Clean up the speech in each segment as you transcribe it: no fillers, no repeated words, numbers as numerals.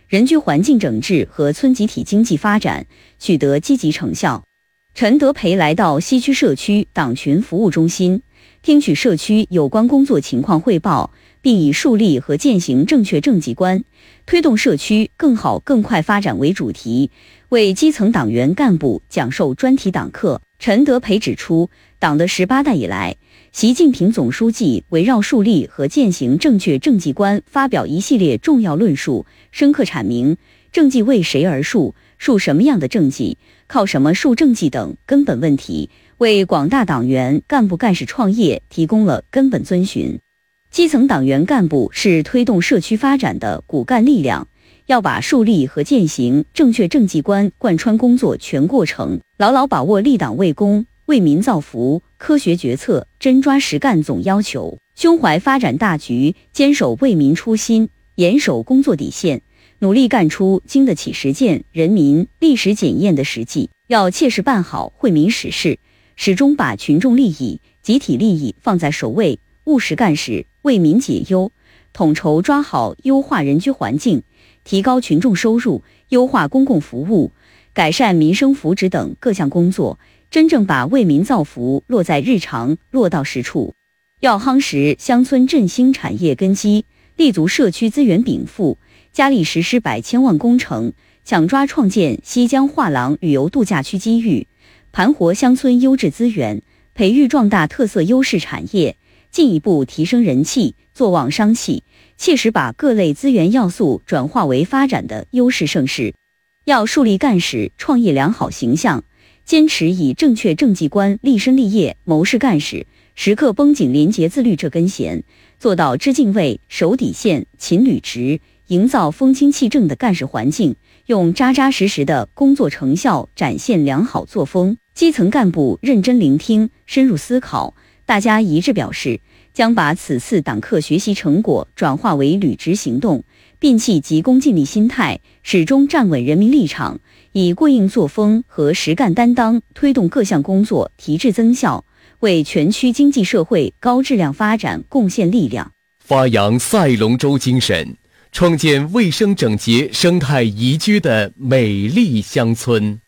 人居环境整治和村集体经济发展取得积极成效。陈德培来到西区社区党群服务中心，听取社区有关工作情况汇报，并以树立和践行正确政绩观，推动社区更好更快发展为主题，为基层党员干部讲授专题党课。陈德培指出，党的18代以来，习近平总书记围绕树立和践行正确政绩观发表一系列重要论述，深刻阐明政绩为谁而树，树什么样的政绩，靠什么树政绩等根本问题，为广大党员干部干事创业提供了根本遵循。基层党员干部是推动社区发展的骨干力量，要把树立和践行正确政绩观贯穿工作全过程，牢牢把握立党为公、为民造福、科学决策、真抓实干总要求，胸怀发展大局，坚守为民初心，严守工作底线，努力干出经得起实践、人民历史检验的实际。要切实办好惠民实事，始终把群众利益、集体利益放在首位，务实干事，为民解忧，统筹抓好优化人居环境、提高群众收入、优化公共服务、改善民生福祉等各项工作，真正把为民造福落在日常，落到实处。要夯实乡村振兴产业根基，立足社区资源禀赋，加力实施百千万工程，抢抓创建西江画廊旅游度假区机遇，盘活乡村优质资源，培育壮大特色优势产业，进一步提升人气，做旺商气，切实把各类资源要素转化为发展的优势盛世。要树立干事创业良好形象，坚持以正确政绩观立身立业谋事干事，时刻绷紧廉洁自律这根弦，做到知敬畏、守底线、勤履职，营造风清气正的干事环境，用扎扎实实的工作成效展现良好作风。基层干部认真聆听、深入思考，大家一致表示，将把此次党课学习成果转化为履职行动，摒弃急功近利心态，始终站稳人民立场，以过硬作风和实干担当推动各项工作提质增效，为全区经济社会高质量发展贡献力量。 发扬赛龙舟精神，创建卫生整洁、生态宜居的美丽乡村。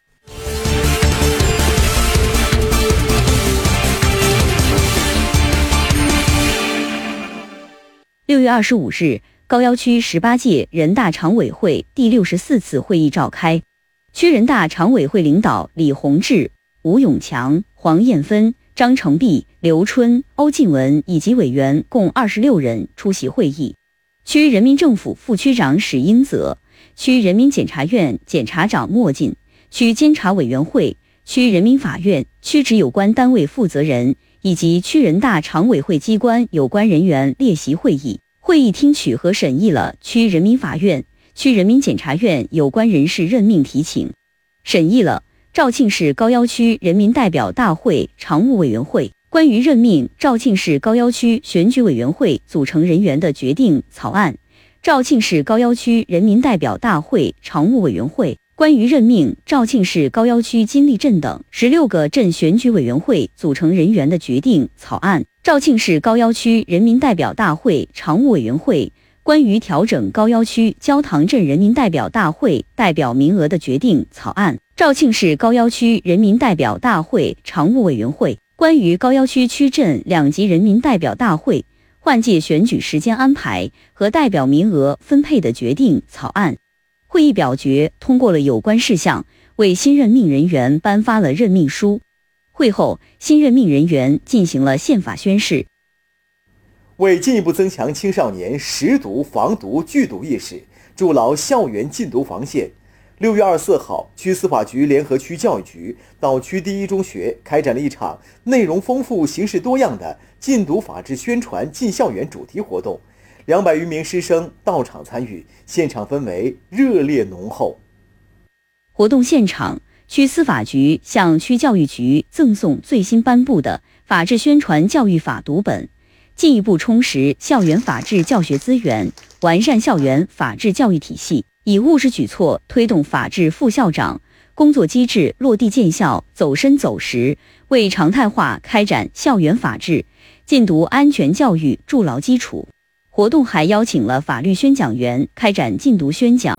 6月25日，高要区18届人大常委会第64次会议召开。区人大常委会领导李洪志、吴永强、黄艳芬、张成碧、刘春、欧进文以及委员共26人出席会议。区人民政府副区长史英泽、区人民检察院检察长莫进、区监察委员会、区人民法院、区直有关单位负责人以及区人大常委会机关有关人员列席会议。会议听取和审议了区人民法院、区人民检察院有关人士任命提请，审议了肇庆市高要区人民代表大会常务委员会关于任命肇庆市高要区选举委员会组成人员的决定草案，肇庆市高要区人民代表大会常务委员会关于任命肇庆市高要区金利镇等16个镇选举委员会组成人员的决定草案，肇庆市高要区人民代表大会常务委员会关于调整高要区焦塘镇人民代表大会代表名额的决定草案，肇庆市高要区人民代表大会常务委员会关于高要区区镇2级人民代表大会换届选举时间安排和代表名额分配的决定草案。会议表决通过了有关事项，为新任命人员颁发了任命书。会后，新任命人员进行了宪法宣誓。 为进一步增强青少年识读、防毒、拒毒意识，筑牢校园禁毒防线，6月24号，区司法局联合区教育局到区第一中学开展了一场内容丰富、形式多样的禁毒法治宣传进校园主题活动，200余名师生到场参与，现场氛围热烈浓厚。 活动现场，区司法局向区教育局赠送最新颁布的法治宣传教育法读本，进一步充实校园法治教学资源，完善校园法治教育体系，以务实举措推动法治副校长工作机制落地见效、走深走实，为常态化开展校园法治、禁毒安全教育筑牢基础。活动还邀请了法律宣讲员开展禁毒宣讲，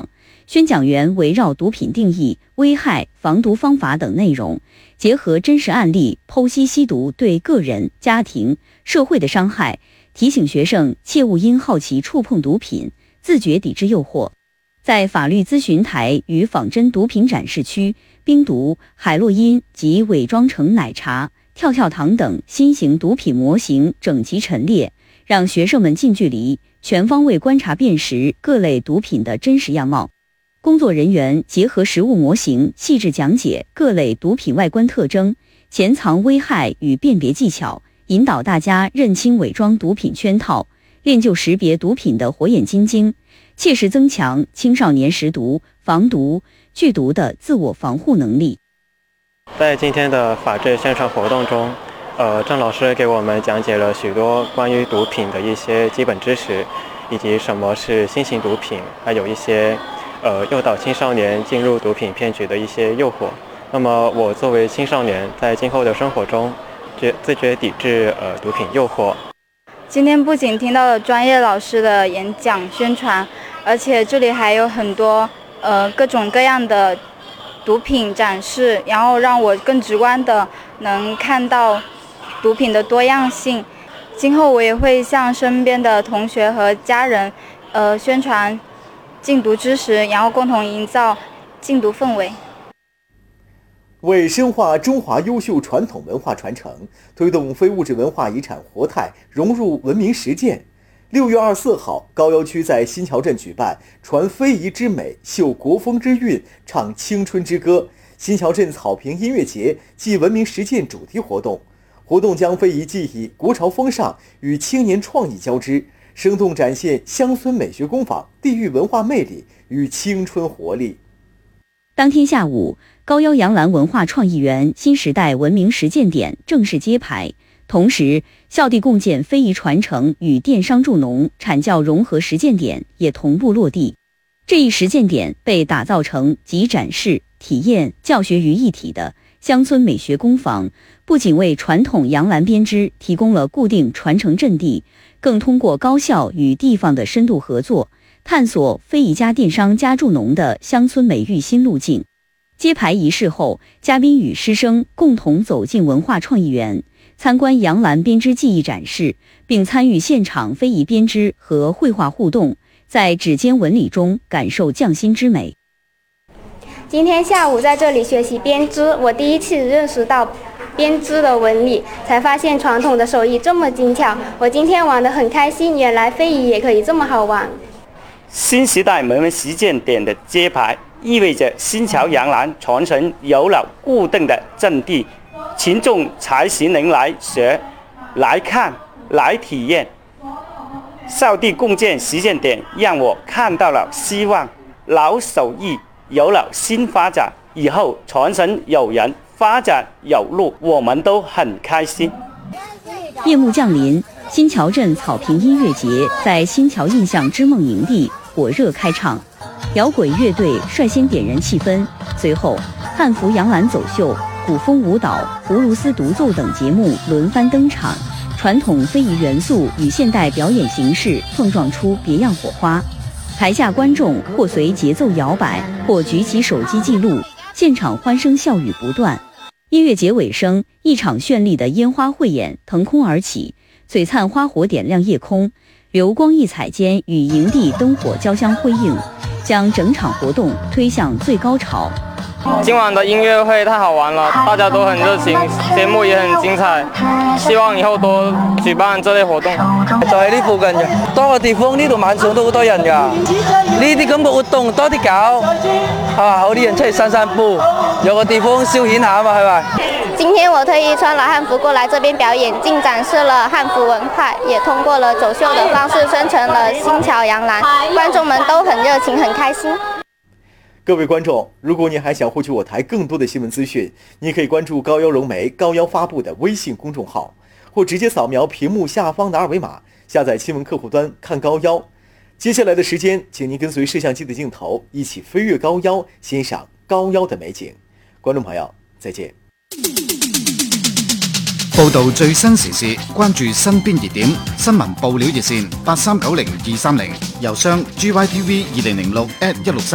宣讲员围绕毒品定义、危害、防毒方法等内容，结合真实案例剖析吸毒对个人、家庭、社会的伤害，提醒学生切勿因好奇触碰毒品，自觉抵制诱惑。在法律咨询台与仿真毒品展示区，冰毒、海洛因及伪装成奶茶、跳跳糖等新型毒品模型整齐陈列，让学生们近距离、全方位观察辨识各类毒品的真实样貌。工作人员结合实物模型，细致讲解各类毒品外观特征、潜藏危害与辨别技巧，引导大家认清伪装毒品圈套，练就识别毒品的火眼金睛，切实增强青少年识毒、防毒、拒毒的自我防护能力。 在今天的法制宣传活动中，郑老师给我们讲解了许多关于毒品的一些基本知识，以及什么是新型毒品，还有一些诱导青少年进入毒品骗局的一些诱惑。那么我作为青少年，在今后的生活中，自觉抵制毒品诱惑。 今天不仅听到了专业老师的演讲宣传，而且这里还有很多各种各样的毒品展示，然后让我更直观的能看到毒品的多样性。今后我也会向身边的同学和家人宣传禁毒知识，然后共同营造禁毒氛围。 为深化中华优秀传统文化传承，推动非物质文化遗产活态融入文明实践，6月24号，高邮区在新桥镇举办传非遗之美、秀国风之韵、唱青春之歌新桥镇草坪音乐节暨文明实践主题活动。活动将非遗技艺、国潮风尚与青年创意交织，生动展现乡村美学工坊地域文化魅力与青春活力。 当天下午，高邮杨澜文化创意园新时代文明实践点正式揭牌，同时校地共建非遗传承与电商助农产教融合实践点也同步落地。这一实践点被打造成集展示、体验、教学于一体的乡村美学工坊，不仅为传统杨澜编织提供了固定传承阵地，更通过高校与地方的深度合作，探索非遗加电商加助农的乡村美育新路径。揭牌仪式后，嘉宾与师生共同走进文化创意园，参观杨澜编织技艺展示，并参与现场非遗编织和绘画互动，在指尖纹理中感受匠心之美。 今天下午在这里学习编织，我第一次认识到编织的纹理，才发现传统的手艺这么精巧。我今天玩得很开心，原来非遗也可以这么好玩。 新时代文明实践点的揭牌，意味着新桥杨澜传承有了固定的阵地，群众才能来学、来看、来体验。校地共建实践点让我看到了希望，老手艺有了新发展，以后传承有人，发展有路，我们都很开心。 夜幕降临，新桥镇草坪音乐节在新桥印象之梦营地火热开唱，摇滚乐队率先点燃气氛，随后汉服杨澜走秀、古风舞蹈、葫芦丝独奏等节目轮番登场，传统非遗元素与现代表演形式碰撞出别样火花。台下观众或随节奏摇摆，或举起手机记录，现场欢声笑语不断。音乐节尾声，一场绚丽的烟花汇演腾空而起，璀璨花火点亮夜空，流光溢彩间与营地灯火交相辉映，将整场活动推向最高潮。 今晚的音乐会太好玩了，大家都很热情，节目也很精彩，希望以後多舉辦這類活動。 就喺呢附近嘅，多個地方呢度晚上都好多人㗎。呢啲咁嘅活動多啲搞，好啲人出嚟散散步，有個地方消遣下嘛，係咪？ 今天我特意穿了汉服過來這邊表演，竟展示了漢服文化，也通過了走秀的方式宣傳了新橋楊澜，觀眾們都很熱情，很開心。 各位觀眾，如果你還想獲取我台更多的新聞資訊，你可以關注高邮融媒高邮發布的微信公眾號，或直接掃描屏幕下方的二維碼，下載新聞客戶端看高邮。接下來的時間，請您跟隨攝像機的鏡頭，一起飛越高邮，欣賞高邮的美景。觀眾朋友，再見。 報道最新時事，關注身邊熱點，新聞報料熱線8390-230，郵箱gytv2006@163